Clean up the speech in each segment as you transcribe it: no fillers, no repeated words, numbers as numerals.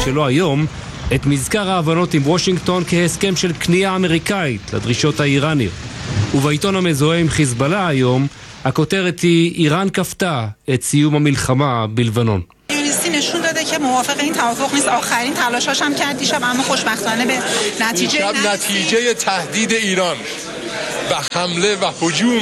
שלו היום את מזכר ההבנות עם וושינגטון כהסכם של כניעה אמריקאית לדרישות האיראניות. ובעיתון המזוהה עם חיזבאללה היום, הכותרת היא איראן כפתה את סיום המלחמה בלבנון. نشون داده که موافق این توافق نیست. آخرین تلاشاش هم کرد دیشب، اما خوشبختانه به نتیجه تهدید ایران و حمله و هجوم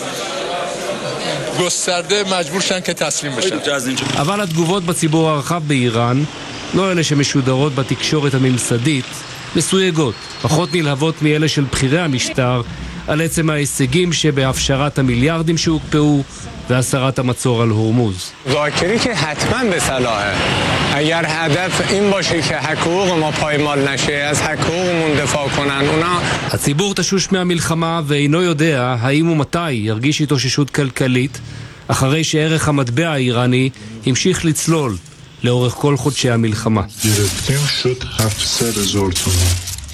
گسترده مجبور شدن که تسلیم بشن. אבל התגובות בציבור הרחב באיראן, לא אלה שמשודרות בתקשורת הממסדית, מסויגות, פחות נלהבות מאלה של בכירי המשטר, על עצם ההישגים שבהפשרת המיליארדים שהוקפאו והסרת המצור על הורמוז. ذاکری که حتما به صلاحه. اگر هدف این باشه که حقوق ما پایمال نشه، از حقوقمون دفاع کنن اونا. הציבור תשוש מהמלחמה ואינו יודע האם ומתי ירגיש התאוששות כלכלית, אחרי שערך המטבע האיראני המשיך לצלול לאורך כל חודשי המלחמה. گرفتیم شد 700,000 تومان.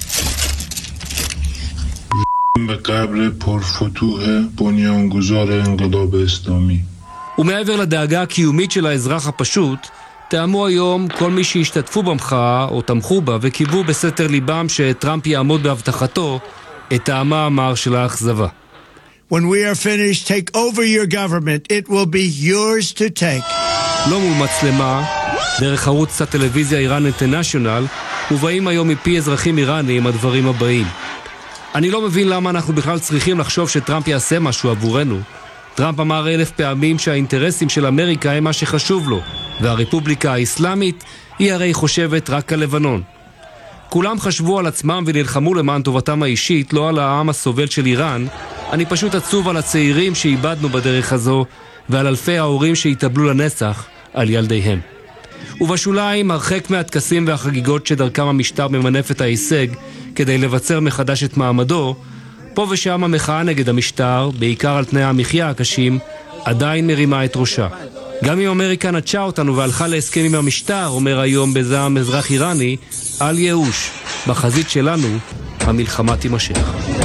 به قبر پرفتوح بنیانگذار انقلاب اسلامی. ומעבר לדאגה הקיומית של האזרח הפשוט, טעמו היום כל מי שהשתתפו במחאה או תמכו בה וקיוו בסתר ליבם שטראמפ יעמוד בהבטחתו את טעמה המר של האכזבה. When we are finished, take over your government. It will be yours to take. לא מול מצלמה, דרך ערוץ הטלוויזיה איראן אינטרנשיונל, מובאים היום מפי אזרחים איראנים הדברים הבאים. אני לא מבין למה אנחנו בכלל צריכים לחשוב שטראמפ יעשה משהו עבורנו. טראמפ אמר 1000 פעמים שהאינטרסים של אמריקה הם מה שחשוב לו, והרפובליקה האסלאמית היא הרי חושבת רק על לבנון. כולם חשבו על עצמם ונלחמו למען טובתם האישית, לא על העם הסובל של איראן. אני פשוט עצוב על הצעירים שאיבדנו בדרך הזו, ועל אלפי ההורים שהתאבלו לנצח על ילדיהם. ובשוליים, הרחק מהטקסים והחגיגות שדרכם המשטר ממנף את ההישג כדי לבצר מחדש את מעמדו, פה ושם המחאה נגד המשטר, בעיקר על תנאי המחיה הקשים, עדיין מרימה את ראשה. גם אם אמריקה נטשה אותנו והלכה להסכם עם המשטר, אומר היום בזעם אזרח איראני, אל ייאוש, בחזית שלנו המלחמה תימשך.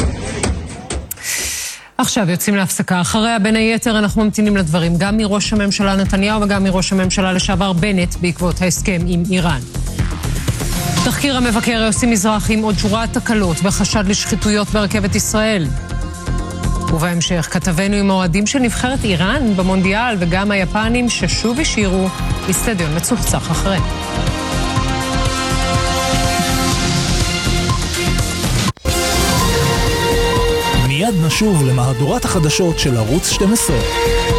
עכשיו יוצאים להפסקה. אחריה בין היתר אנחנו ממתינים לדברים גם מראש הממשלה נתניהו וגם מראש הממשלה לשעבר בנט בעקבות ההסכם עם איראן. תחקיר המבקר יוסי מזרחי עם עוד שורת תקלות בחשד לשחיתויות ברכבת ישראל. ובהמשך כתבנו עם האוהדים של נבחרת איראן במונדיאל וגם היפנים ששוב השאירו אצטדיון מצוחצח אחרי. מיד נשוב למהדורת החדשות של ערוץ 12.